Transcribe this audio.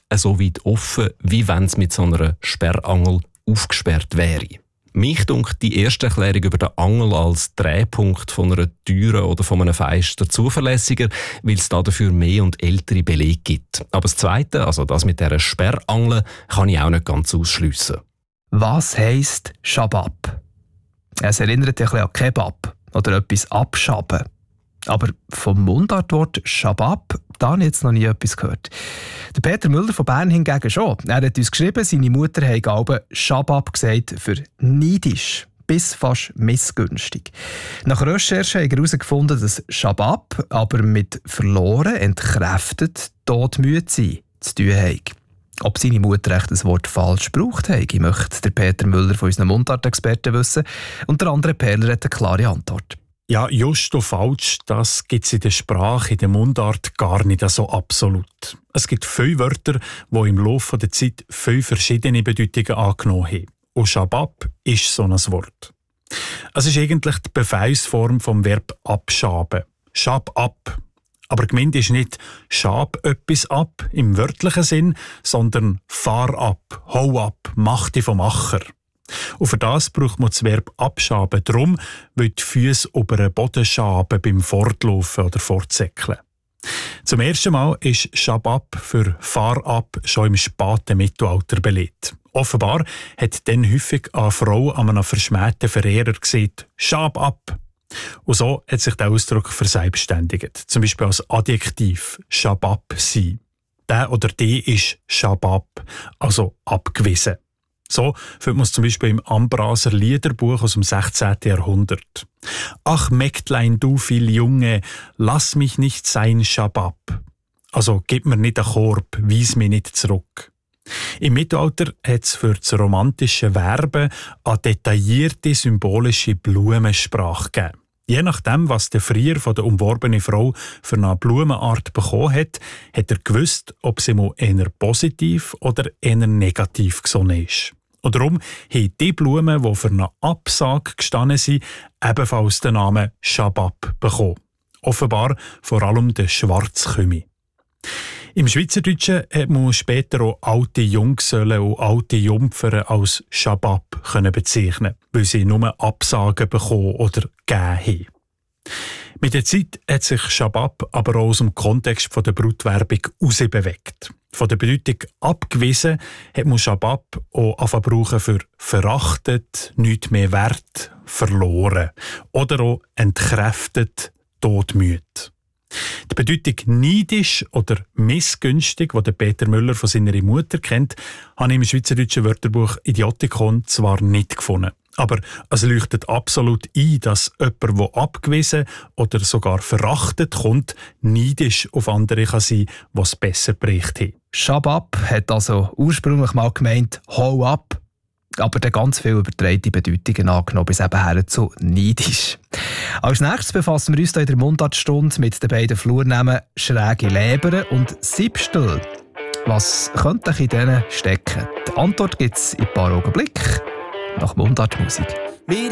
so weit offen, wie wenn es mit so einer Sperrangel aufgesperrt wäre. Mich dunkt die erste Erklärung über den Angel als Drehpunkt von einer Türe oder von einem Fenster zuverlässiger, weil es dafür mehr und ältere Belege gibt. Aber das Zweite, also das mit dieser Sperrangel, kann ich auch nicht ganz ausschliessen. Was heisst Schabab? Es erinnert ein bisschen an Kebab oder etwas abschaben. Aber vom Mundartwort Schabab, da habe ich jetzt noch nie etwas gehört. Der Peter Müller von Bern hingegen schon. Er hat uns geschrieben, seine Mutter habe Schabab gesagt für neidisch bis fast missgünstig. Nach Recherche hat er herausgefunden, dass Schabab aber mit verloren, entkräftet, todmüde sein zu tun hat. Ob seine Mutter echt das Wort falsch gebraucht hat, möchte der Peter Müller von unseren Mundartexperten wissen. Und der andere Perler hat eine klare Antwort. Ja, just und falsch, das gibt es in der Sprache, in der Mundart gar nicht so absolut. Es gibt viele Wörter, die im Laufe der Zeit viele verschiedene Bedeutungen angenommen haben. Und Schabab ist so ein Wort. Es ist eigentlich die Befehlsform vom Verb abschaben. Schab ab. Aber gemeint ist nicht schab etwas ab im wörtlichen Sinn, sondern fahr ab, hau ab, mach dich vom Macher. Und für das braucht man das Verb abschaben, darum, weil die Füße über den Boden schaben beim Fortlaufen oder Fortsäckeln. Zum ersten Mal ist Schabab für fahr ab schon im späten Mittelalter belegt. Offenbar hat dann häufig eine Frau an einem verschmähten Verehrer gesagt, schab ab. Und so hat sich der Ausdruck verselbstständigt. Zum Beispiel als Adjektiv Schabab sein. Der oder die ist Schabab, also abgewiesen. So findet man es zum Beispiel im Ambraser Liederbuch aus dem 16. Jahrhundert. Ach Mägdlein, du viel Junge, lass mich nicht sein Schabab. Also gib mir nicht einen Korb, weis mich nicht zurück. Im Mittelalter hat es für das romantische Werben eine detaillierte symbolische Blumensprache gegeben. Je nachdem, was der Frier von der umworbenen Frau für eine Blumenart bekommen hat, hat er gewusst, ob sie mal eher positiv oder eher negativ gesonnen ist. Und darum haben die Blumen, die für eine Absage gestanden sind, ebenfalls den Namen Schabab bekommen. Offenbar vor allem der Schwarzkümi. Im Schweizerdeutschen hat man später auch alte Junggesellen und alte Jungfern als Schabab bezeichnen, weil sie nur Absagen bekommen oder gegeben haben. Mit der Zeit hat sich Schabab aber auch aus dem Kontext der Brutwerbung herausbewegt. Von der Bedeutung abgewiesen hat man Schabab auch angefangen für verachtet, nichts mehr wert, verloren oder auch entkräftet, todmüde. Die Bedeutung neidisch oder missgünstig, die Peter Müller von seiner Mutter kennt, habe ich im schweizerdeutschen Wörterbuch Idiotikon zwar nicht gefunden. Aber es leuchtet absolut ein, dass jemand, der abgewiesen oder sogar verachtet kommt, neidisch auf andere kann sein, die es besser berichtet haben. Schabab hat also ursprünglich mal gemeint, hau ab, aber dann ganz viel übertreite Bedeutungen angenommen, bis eben her zu neidisch. Als nächstes befassen wir uns in der Mundartstunde mit den beiden Flurnamen «schräge Lebere» und «Siebstel». Was könnte in denen stecken? Die Antwort gibt es in ein paar Augenblicken nach Mundartmusik.